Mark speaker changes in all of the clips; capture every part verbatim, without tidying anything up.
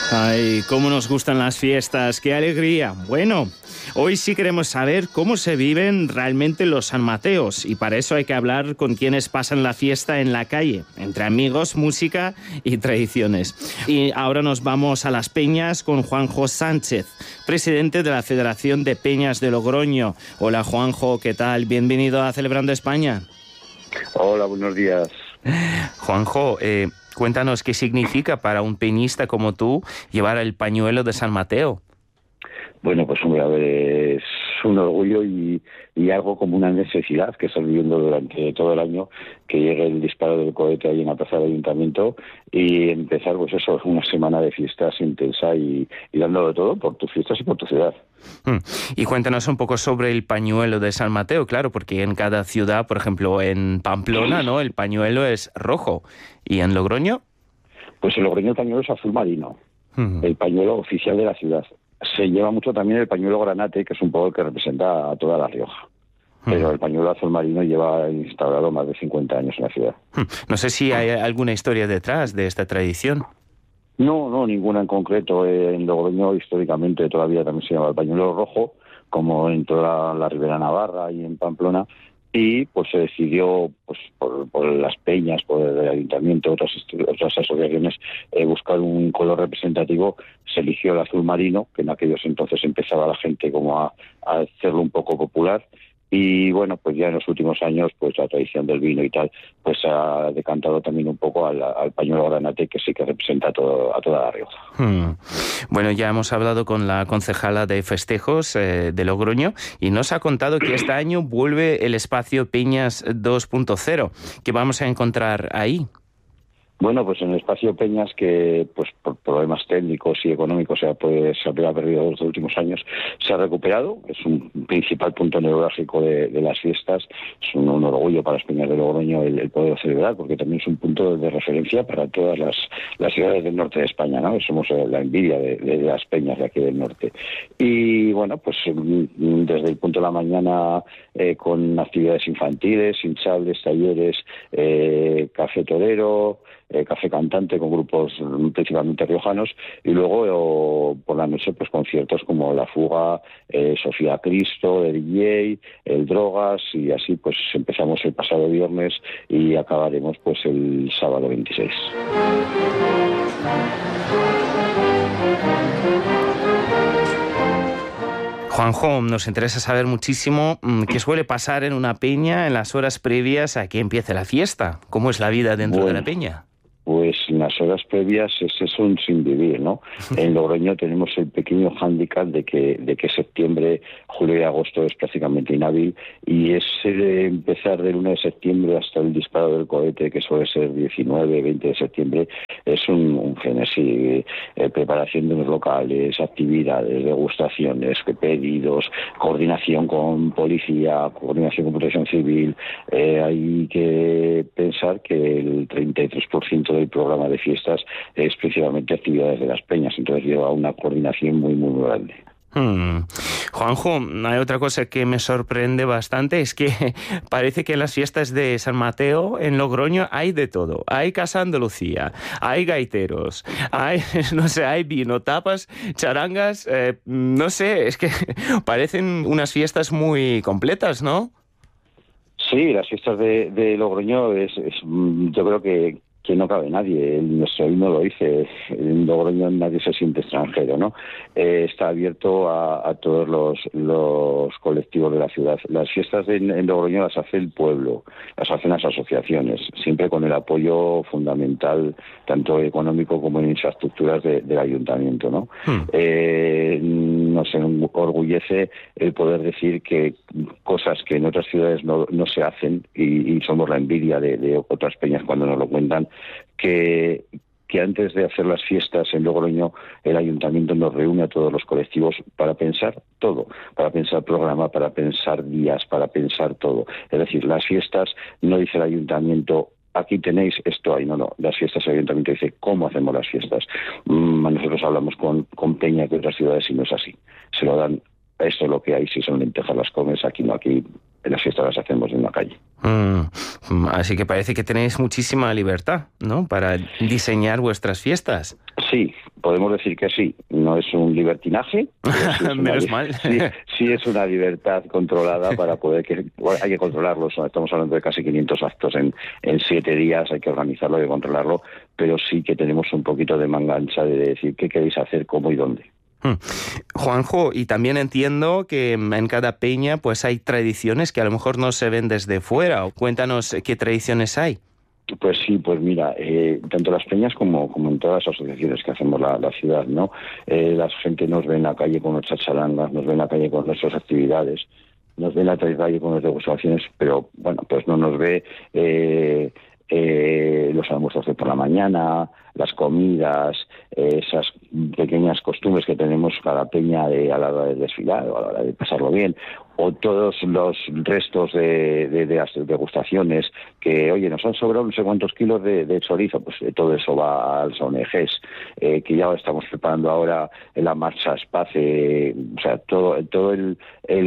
Speaker 1: Ay, cómo nos gustan las fiestas, qué alegría. Bueno, hoy sí queremos saber cómo se viven realmente los San Mateos y para eso hay que hablar con quienes pasan la fiesta en la calle, entre amigos, música y tradiciones. Y ahora nos vamos a Las Peñas con Juanjo Sánchez, presidente de la Federación de Peñas de Logroño. Hola Juanjo, ¿qué tal? Bienvenido a Celebrando España.
Speaker 2: Hola, buenos días.
Speaker 1: Juanjo, eh... cuéntanos qué significa para un peñista como tú llevar el pañuelo de San Mateo.
Speaker 2: Bueno, pues hombre, a ver, es un orgullo y, y algo como una necesidad que estás viviendo durante todo el año, que llegue el disparo del cohete ahí en la plaza del Ayuntamiento y empezar, pues eso, una semana de fiestas intensa y, y dándolo todo por tus fiestas y por tu ciudad.
Speaker 1: Y cuéntanos un poco sobre el pañuelo de San Mateo, claro, porque en cada ciudad, por ejemplo, en Pamplona, ¿no? El pañuelo es rojo. ¿Y en Logroño?
Speaker 2: Pues en Logroño el pañuelo es azul marino,
Speaker 1: uh-huh.
Speaker 2: el pañuelo oficial de la ciudad. Se lleva mucho también el pañuelo granate, que es un poco el que representa a toda La Rioja. Uh-huh. Pero el pañuelo azul marino lleva instaurado más de cincuenta años en la ciudad.
Speaker 1: Uh-huh. No sé si hay alguna historia detrás de esta tradición.
Speaker 2: No, no, ninguna en concreto. En Logroño históricamente todavía también se llama el pañuelo rojo, como en toda la Ribera Navarra y en Pamplona, y pues se decidió, pues por, por las peñas, por el ayuntamiento, otras otras asociaciones, eh, buscar un color representativo. Se eligió el azul marino, que en aquellos entonces empezaba la gente como a, a hacerlo un poco popular. Y bueno, pues ya en los últimos años, pues la tradición del vino y tal, pues ha decantado también un poco al, al pañuelo granate, que sí que representa a, todo, a toda La Rioja.
Speaker 1: Hmm. Bueno, ya hemos hablado con la concejala de festejos eh, de Logroño y nos ha contado que este año vuelve el espacio Peñas dos punto cero. ¿Qué vamos a encontrar ahí?
Speaker 2: Bueno, pues en el espacio Peñas, que pues por problemas técnicos y económicos se, pues, se había perdido los últimos años, se ha recuperado. Es un principal punto neurálgico de, de las fiestas. Es un, un orgullo para las Peñas de Logroño el, el poder celebrar, porque también es un punto de referencia para todas las, las ciudades del norte de España, ¿no? Somos la envidia de, de las peñas de aquí del norte. Y bueno, pues desde el punto de la mañana eh, con actividades infantiles, hinchables, talleres, eh, café torero, Eh, café cantante con grupos principalmente riojanos, y luego eh, por la noche pues conciertos como La Fuga, eh, Sofía Cristo, el D J, el Drogas, y así pues empezamos el pasado viernes y acabaremos pues el sábado veintiséis.
Speaker 1: Juanjo, nos interesa saber muchísimo qué suele pasar en una peña en las horas previas a que empiece la fiesta. ¿Cómo es la vida dentro bueno. de la peña?
Speaker 2: Pues en las horas previas es eso un sin vivir, ¿no? En Logroño tenemos el pequeño hándicap de que de que septiembre, julio y agosto es prácticamente inhábil, y ese de empezar del uno de septiembre hasta el disparo del cohete, que suele ser diecinueve, veinte de septiembre, es un, un frenesí. Eh, preparación de los locales, actividades, degustaciones, pedidos, coordinación con policía, coordinación con protección civil. Eh, hay que pensar que el treinta y tres por ciento del programa de fiestas es principalmente actividades de las peñas, entonces lleva una coordinación muy, muy grande.
Speaker 1: Hmm. Juanjo, hay otra cosa que me sorprende bastante, es que parece que en las fiestas de San Mateo en Logroño hay de todo. Hay Casa Andalucía, hay gaiteros, hay, no sé, hay vino, tapas, charangas, eh, no sé, es que parecen unas fiestas muy completas, ¿no?
Speaker 2: Sí, las fiestas de, de Logroño es, es, yo creo que que no cabe nadie. El nuestro himno lo dice, en Logroño nadie se siente extranjero, ¿no? Eh, está abierto a, a todos los, los colectivos de la ciudad. Las fiestas en, en Logroño las hace el pueblo, las hacen las asociaciones, siempre con el apoyo fundamental, tanto económico como en infraestructuras de, del ayuntamiento, ¿no? Hmm. Eh, nos enorgullece el poder decir que cosas que en otras ciudades no, no se hacen, y, y somos la envidia de, de otras peñas cuando nos lo cuentan, que, que antes de hacer las fiestas en Logroño el ayuntamiento nos reúne a todos los colectivos para pensar todo, para pensar programa, para pensar días, para pensar todo. Es decir, las fiestas no dice el ayuntamiento aquí tenéis esto ahí, no, no, las fiestas el ayuntamiento dice cómo hacemos las fiestas. Mm, nosotros hablamos con, con peñas de otras ciudades y no es así, se lo dan, esto es lo que hay, si son lentejas las comes, aquí no, aquí en las fiestas las hacemos en la calle.
Speaker 1: Mm, así que parece que tenéis muchísima libertad, ¿no?, para diseñar vuestras fiestas.
Speaker 2: Sí, podemos decir que sí, no es un libertinaje. Sí es
Speaker 1: Menos
Speaker 2: una,
Speaker 1: mal.
Speaker 2: Sí, sí es una libertad controlada para poder que bueno, hay que controlarlo. Estamos hablando de casi quinientos actos en, en siete días, hay que organizarlo, hay que controlarlo, pero sí que tenemos un poquito de manga ancha de decir qué queréis hacer, cómo y dónde.
Speaker 1: Juanjo, y también entiendo que en cada peña pues hay tradiciones que a lo mejor no se ven desde fuera. Cuéntanos qué tradiciones hay.
Speaker 2: Pues sí, pues mira, eh, tanto las peñas como, como en todas las asociaciones que hacemos la, la ciudad, ¿no? Eh, la gente nos ve en la calle con nuestras charangas, nos ve en la calle con nuestras actividades, nos ve en la calle con nuestras degustaciones, pero bueno, pues no nos ve eh, eh, los almuerzos de por la mañana, las comidas, eh, esas pequeñas costumbres que tenemos cada peña de, a la hora de desfilar o a la hora de pasarlo bien, o todos los restos de, de, de las degustaciones que, oye, nos han sobrado no sé cuántos kilos de, de chorizo, pues eh, todo eso va a las O N Ges, eh, que ya estamos preparando ahora en la marcha Space, o sea, todo, todo el...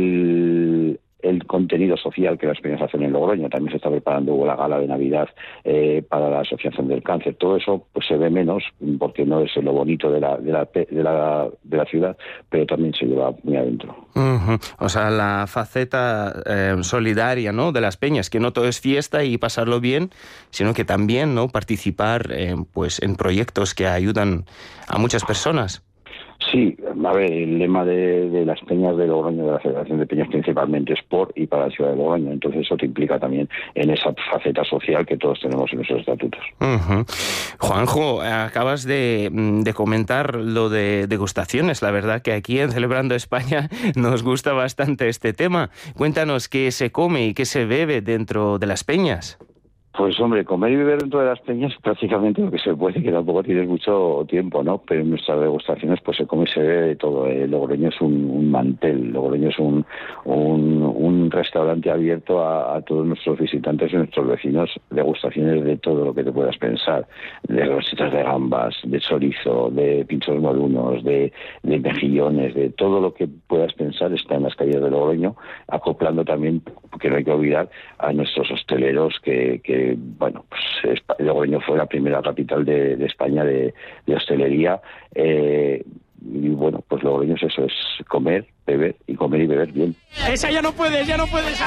Speaker 2: el el contenido social que las peñas hacen en Logroño. También se está preparando la gala de Navidad eh, para la Asociación del Cáncer. Todo eso pues se ve menos porque no es lo bonito de la, de la, de la, de la ciudad, pero también se lleva muy adentro.
Speaker 1: Uh-huh. O sea, la faceta eh, solidaria, ¿no?, de las peñas, que no todo es fiesta y pasarlo bien, sino que también, ¿no?, participar eh, pues en proyectos que ayudan a muchas personas.
Speaker 2: Sí, a ver, el lema de, de las peñas de Logroño, de la Federación de Peñas principalmente, es por y para la ciudad de Logroño. Entonces eso te implica también en esa faceta social que todos tenemos en nuestros estatutos.
Speaker 1: Uh-huh. Juanjo, acabas de, de comentar lo de degustaciones. La verdad que aquí en Celebrando España nos gusta bastante este tema. Cuéntanos qué se come y qué se bebe dentro de las peñas.
Speaker 2: Pues hombre, comer y beber dentro de las peñas es prácticamente lo que se puede, que tampoco tienes mucho tiempo, ¿no? Pero en nuestras degustaciones pues se come y se bebe de todo. Eh, Logroño es un, un mantel, Logroño es un, un, un restaurante abierto a, a todos nuestros visitantes y nuestros vecinos, degustaciones de todo lo que te puedas pensar, de rositas de gambas, de chorizo, de pinchos molunos, de, de mejillones, de todo lo que puedas pensar está en las calles de Logroño, acoplando también, que no hay que olvidar, a nuestros hosteleros que, que bueno, pues Logroño fue la primera capital de, de España de, de hostelería, eh, y bueno, pues Logroño es eso, es comer, beber y comer y beber bien.
Speaker 3: Esa ya no puedes, ya no puedes.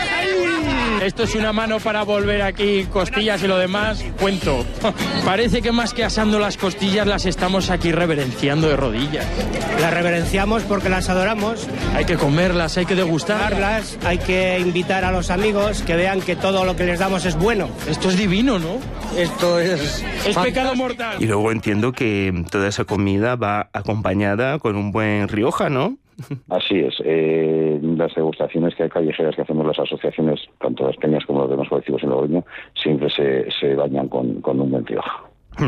Speaker 3: ¡Ay! Esto es una mano para volver aquí costillas y lo demás, cuento. Parece que más que asando las costillas las estamos aquí reverenciando de rodillas.
Speaker 4: Las reverenciamos porque las adoramos.
Speaker 3: Hay que comerlas, hay que degustarlas.
Speaker 4: Hay que invitar a los amigos que vean que todo lo que les damos es bueno.
Speaker 3: Esto es divino, ¿no?
Speaker 4: Esto es...
Speaker 3: Es pecado mortal.
Speaker 1: Y luego entiendo que toda esa comida va acompañada con un buen Rioja, ¿no?
Speaker 2: Así es. Eh, las degustaciones que hay callejeras que hacemos las asociaciones, tanto las peñas como los demás colectivos en Logroño, siempre se, se bañan con, con un buen Rioja.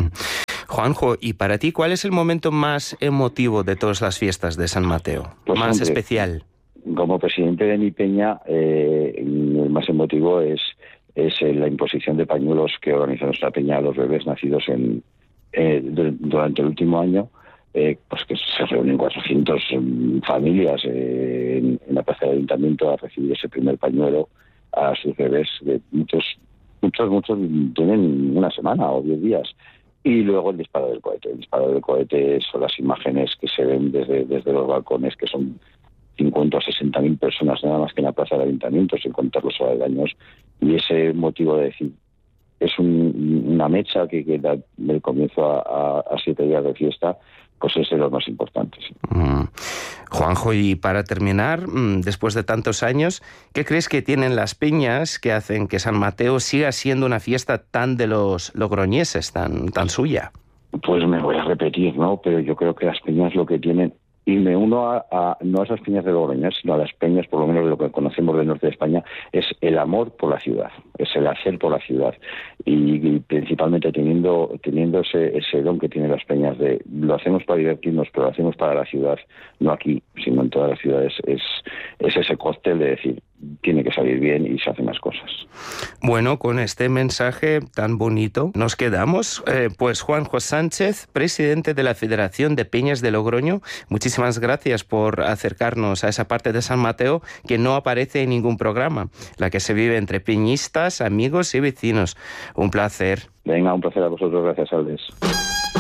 Speaker 1: Juanjo, ¿y para ti cuál es el momento más emotivo de todas las fiestas de San Mateo?
Speaker 2: Pues,
Speaker 1: más
Speaker 2: hombre,
Speaker 1: especial.
Speaker 2: Como presidente de mi peña, eh, el más emotivo es, es la imposición de pañuelos que organiza nuestra peña a los bebés nacidos en, eh, durante el último año. Eh, pues que se reúnen cuatrocientas um, familias eh, en, en la plaza del ayuntamiento a recibir ese primer pañuelo a sus bebés. De muchos, muchos, muchos tienen una semana o diez días. Y luego el disparo del cohete. El disparo del cohete son las imágenes que se ven desde, desde los balcones, que son cincuenta o sesenta mil personas nada más que en la plaza del ayuntamiento, sin contar los aledaños. Y ese motivo de decir, es un, una mecha que, que da del comienzo a, a, a siete días de fiesta, pues es de los más importantes.
Speaker 1: Mm. Juanjo, y para terminar, después de tantos años, ¿qué crees que tienen las peñas que hacen que San Mateo siga siendo una fiesta tan de los logroñeses, tan, tan suya?
Speaker 2: Pues me voy a repetir, ¿no? Pero yo creo que las peñas lo que tienen, y me uno a, a no a esas peñas de Logroño, sino a las peñas, por lo menos de lo que conocemos del norte de España, es el amor por la ciudad, es el hacer por la ciudad. Y, y principalmente teniendo teniendo ese, ese don que tienen las peñas de lo hacemos para divertirnos, pero lo hacemos para la ciudad, no aquí, sino en todas las ciudades. Es, es ese cóctel de decir, tiene que salir bien y se hacen las cosas.
Speaker 1: Bueno, con este mensaje tan bonito nos quedamos. Eh, pues Juanjo Sánchez, presidente de la Federación de Peñas de Logroño, muchísimas gracias por acercarnos a esa parte de San Mateo que no aparece en ningún programa, la que se vive entre peñistas, amigos y vecinos. Un placer.
Speaker 2: Venga, un placer a vosotros. Gracias, Aldes.